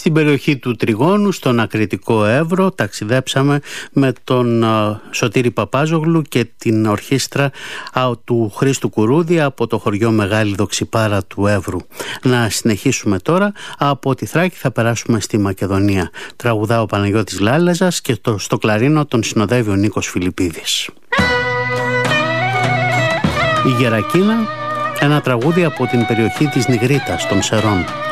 Στην περιοχή του Τριγώνου, στον Ακριτικό Εύρο, ταξιδέψαμε με τον Σωτήρη Παπάζογλου και την ορχήστρα του Χρήστου Κουρούδη από το χωριό Μεγάλη Δοξιπάρα του Εύρου. Να συνεχίσουμε τώρα. Από τη Θράκη θα περάσουμε στη Μακεδονία. Τραγουδά ο Παναγιώτης Λάλεζας και στο κλαρίνο τον συνοδεύει ο Νίκος Φιλιππίδης. Η Γερακίνα, ένα τραγούδι από την περιοχή της Νιγρίτας των Σερών.